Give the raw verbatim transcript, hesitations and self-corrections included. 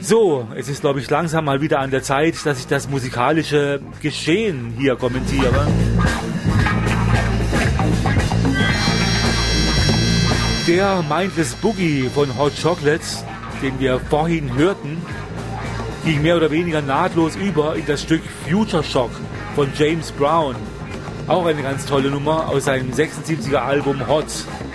So, es ist, glaube ich, langsam mal wieder an der Zeit, dass ich das musikalische Geschehen hier kommentiere. Der Mindless Boogie von Hot Chocolates, den wir vorhin hörten, ging mehr oder weniger nahtlos über in das Stück Future Shock von James Brown. Auch eine ganz tolle Nummer aus seinem sechsundsiebziger Album Hot.